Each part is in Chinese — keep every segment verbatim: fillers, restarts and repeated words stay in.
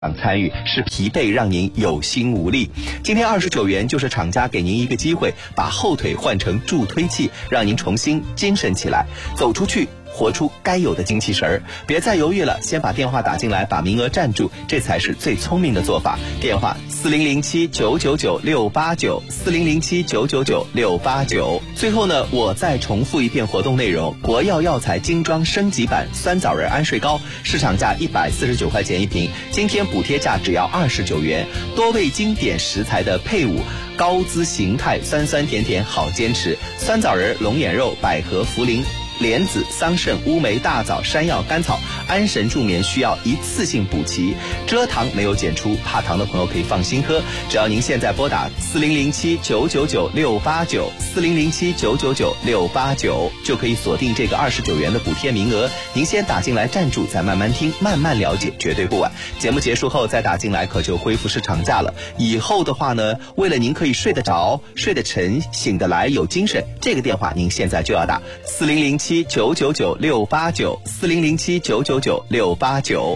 参与，是疲惫让您有心无力。今天二十九元就是厂家给您一个机会，把后腿换成助推器，让您重新精神起来，走出去，活出该有的精气神儿。别再犹豫了，先把电话打进来，把名额占住，这才是最聪明的做法。电话四零零七九九九六八九四零零七九九九六八九。最后呢，我再重复一遍活动内容：国药药材精装升级版酸枣仁安睡膏，市场价一百四十九块钱一瓶，今天补贴价只要二十九元。多味经典食材的配伍，高姿形态，酸酸甜甜好坚持。酸枣仁、龙眼肉、百合、茯苓、莲子、桑葚、乌梅、大枣、山药、甘草，安神助眠需要一次性补齐，蔗糖没有检出，怕糖的朋友可以放心喝。只要您现在拨打四零零七九九九六八九四零零七九九九六八九，就可以锁定这个二十九元的补贴名额。您先打进来站住，再慢慢听，慢慢了解，绝对不晚。节目结束后再打进来，可就恢复市场价了。以后的话呢，为了您可以睡得着、睡得沉、醒得来、有精神，这个电话您现在就要打四零零七九九九六八九四零零七九九九六八九。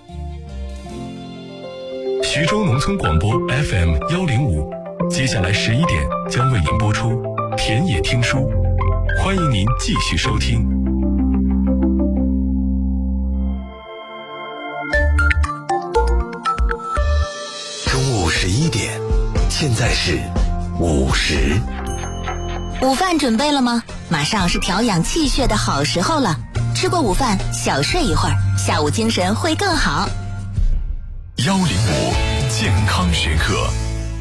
徐州农村广播 F M 幺零五，接下来十一点将为您播出田野听书，欢迎您继续收听。 中午十一点，现在是午时。 午饭准备了吗？马上是调养气血的好时候了。吃过午饭，小睡一会儿，下午精神会更好。 幺零五健康时刻，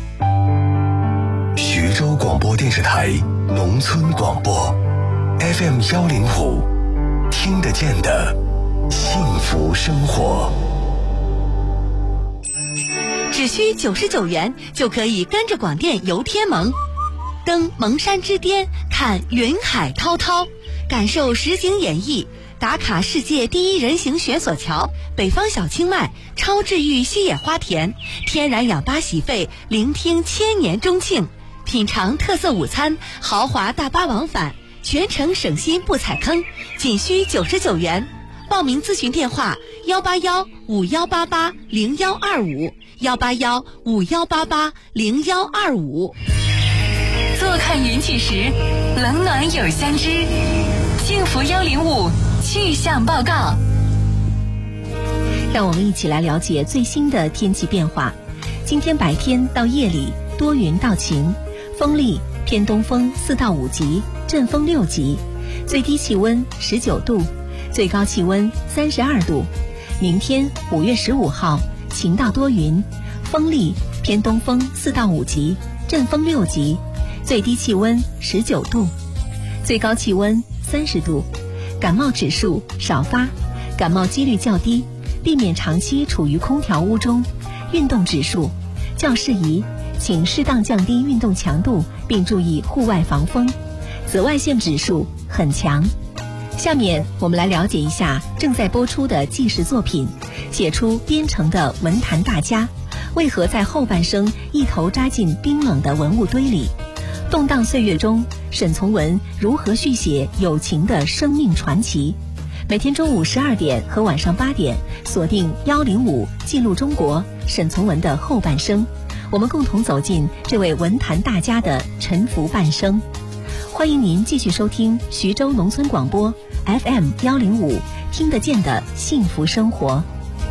徐州广播电视台农村广播 F M 幺零五，听得见的幸福生活。 只需九十九元就可以跟着广电游天盟，登蒙山之巅，看云海滔滔，感受实景演绎，打卡世界第一人行悬索桥，北方小清迈，超治愈西野花田，天然氧吧洗肺，聆听千年钟磬，品尝特色午餐，豪华大巴往返，全程省心不踩坑，仅需九十九元。报名咨询电话：幺八幺五幺八八零幺二五，幺八幺五幺八八零幺二五。 坐看云起时，冷暖有相知。幸福幺零五气象报告。 让我们一起来了解最新的天气变化。今天白天到夜里多云到晴，风力偏东风四到五级，阵风六级，最低气温十九度，最高气温三十二度。明天五月十五号晴到多云，风力偏东风四到五级，阵风六级，最低气温十九度，最高气温三十度。感冒指数少发，感冒几率较低，避免长期处于空调屋中。运动指数较适宜，请适当降低运动强度，并注意户外防风。紫外线指数很强。下面我们来了解一下正在播出的纪实作品，写出边城的文坛大家为何在后半生一头扎进冰冷的文物堆里。动荡岁月中，沈从文如何续写友情的生命传奇？每天中午十二点和晚上八点，锁定幺零五记录中国沈从文的后半生，我们共同走进这位文坛大家的沉浮半生。欢迎您继续收听徐州农村广播 F M 幺零五，听得见的幸福生活。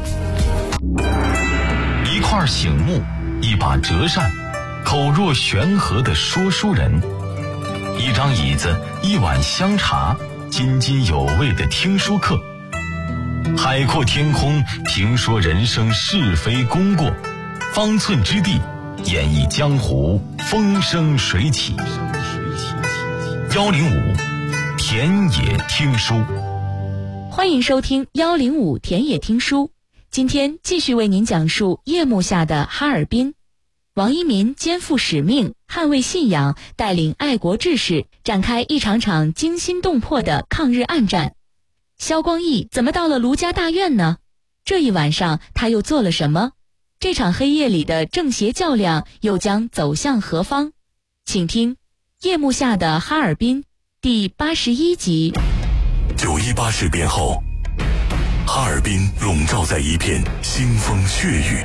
一块醒木，一把折扇，口若悬河的说书人，一张椅子，一碗香茶，津津有味的听书课。海阔天空，评说人生是非功过，方寸之地，演绎江湖风生水起。幺零五田野听书， 欢迎收听幺零五田野听书。今天继续为您讲述夜幕下的哈尔滨。王一民肩负使命，捍卫信仰，带领爱国志士展开一场场惊心动魄的抗日暗战。萧光义怎么到了卢家大院呢？这一晚上他又做了什么？这场黑夜里的正邪较量又将走向何方？请听《夜幕下的哈尔滨》第八十一集。 九一八事变后， 哈尔滨笼罩在一片腥风血雨